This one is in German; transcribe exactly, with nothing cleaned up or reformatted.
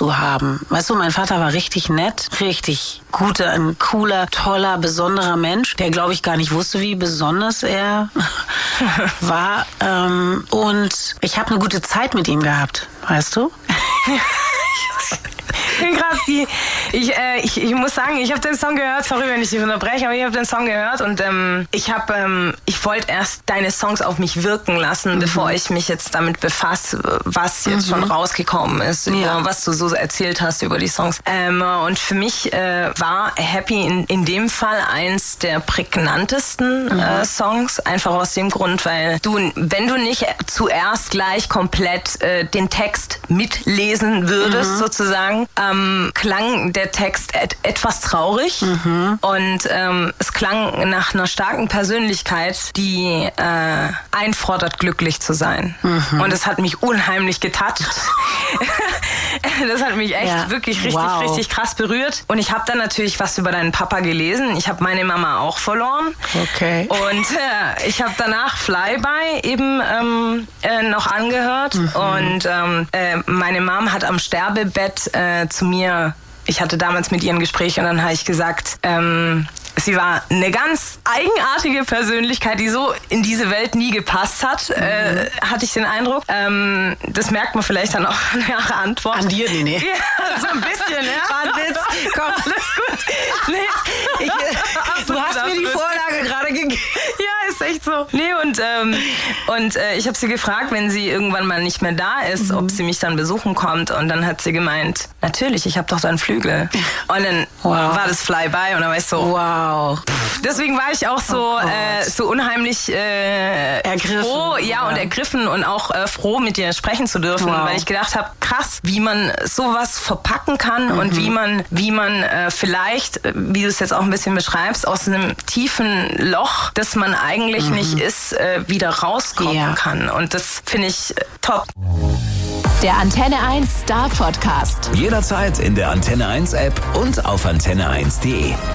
zu haben. Weißt du, mein Vater war richtig nett, richtig guter, ein cooler, toller, besonderer Mensch, der, glaube ich, gar nicht wusste, wie besonders er war. Ähm, und ich habe eine gute Zeit mit ihm gehabt, weißt du? Krass, die, ich, äh, ich, ich muss sagen, ich habe den Song gehört, sorry, wenn ich dich unterbreche, aber ich habe den Song gehört und ähm, ich habe, ähm, ich wollte erst deine Songs auf mich wirken lassen, mhm. bevor ich mich jetzt damit befasse, was jetzt mhm. schon rausgekommen ist, ja. über, was du so erzählt hast über die Songs. Ähm, und für mich äh, war Happy in, in dem Fall eins der prägnantesten mhm. äh, Songs, einfach aus dem Grund, weil du, wenn du nicht zuerst gleich komplett äh, den Text mitlesen würdest, mhm. sozusagen, ähm, klang der Text et- etwas traurig mhm. und ähm, es klang nach einer starken Persönlichkeit, die äh, einfordert, glücklich zu sein. Mhm. Und es hat mich unheimlich getoucht. Das hat mich echt ja. wirklich richtig, wow. richtig krass berührt. Und ich habe dann natürlich was über deinen Papa gelesen. Ich habe meine Mama auch verloren. Okay. Und äh, ich habe danach Flyby eben ähm, äh, noch angehört. Mhm. Und ähm, äh, meine Mom hat am Sterbebett äh, zu mir, ich hatte damals mit ihr ein Gespräch und dann habe ich gesagt, ähm, sie war eine ganz eigenartige Persönlichkeit, die so in diese Welt nie gepasst hat, mhm. äh, hatte ich den Eindruck. Ähm, das merkt man vielleicht dann auch an ihrer Antwort. An dir, nee, nee. Ja, so ein bisschen, ja. War ein Witz. Komm, alles gut. Nee, ich, äh, du hast mir die Vorlage gerade gegeben. Ja, ist echt so. Nee, und, ähm, und äh, ich habe sie gefragt, wenn sie irgendwann mal nicht mehr da ist, mhm. ob sie mich dann besuchen kommt. Und dann hat sie gemeint, natürlich, ich habe doch deinen Flügel. Und dann wow. war das Flyby und dann war ich so, wow. Deswegen war ich auch so, oh äh, so unheimlich äh, ergriffen. froh, ja, ja, und ergriffen und auch äh, froh, mit dir sprechen zu dürfen, wow. weil ich gedacht habe, krass, wie man sowas verpacken kann mhm. und wie man, wie man äh, vielleicht, wie du es jetzt auch ein bisschen beschreibst, aus einem tiefen Loch, das man eigentlich mhm. nicht ist, äh, wieder rauskommen ja. kann. Und das finde ich äh, top. Der Antenne eins Star Podcast. Jederzeit in der Antenne eins App und auf antenne eins punkt de.